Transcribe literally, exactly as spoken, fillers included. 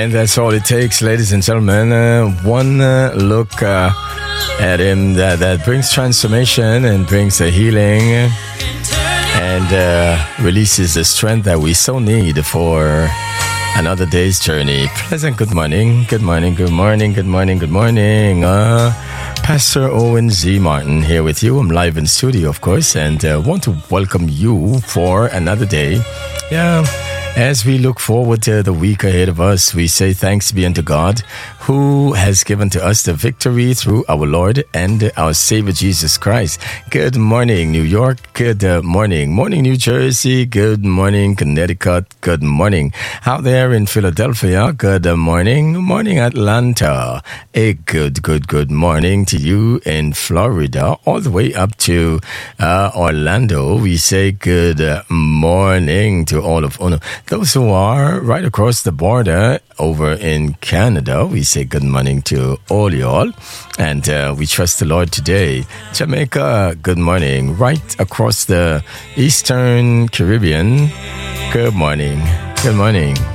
And that's all it takes, ladies and gentlemen. Uh, one uh, look uh, at him that, that brings transformation and brings a healing and uh, releases the strength that we so need for another day's journey. Pleasant good morning, good morning, good morning, good morning, good morning. Uh, Pastor Owen Z. Martin here with you. I'm live in studio, of course, and uh, want to welcome you for another day. Yeah. As we look forward to the week ahead of us, we say thanks be unto God, who has given to us the victory through our Lord and our Savior Jesus Christ. Good morning, New York. Good uh, morning. Morning, New Jersey. Good morning, Connecticut. Good morning. Out there in Philadelphia, good morning. Morning, Atlanta. A good, good, good morning to you in Florida, all the way up to uh, Orlando. We say good morning to all of Ono. Those who are right across the border over in Canada, we say good morning to all y'all. And uh, we trust the Lord today. Jamaica, good morning. Right across the Eastern Caribbean, good morning. Good morning.